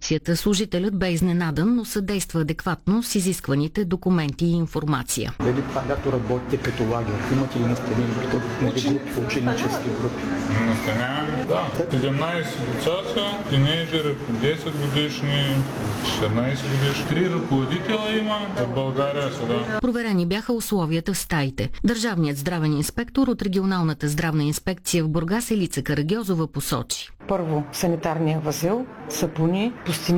инспекцията. Служителят бе изненадан, но съдейства адекватно с изискваните документи и информация. Дали това лято работите като лагер? Имате ли настанени групи, ученически групи? Настаняваме, да. 17 деца са, тинейджери, 10 годишни, 14 годишни. 3 ръководителя има в България сега. Проверени бяха условията в стаите. Държавният здравен инспектор от регионалната здравна инспекция в Бургас Елица Карагьозова посочи. Първо, санитарния възел, сапуни,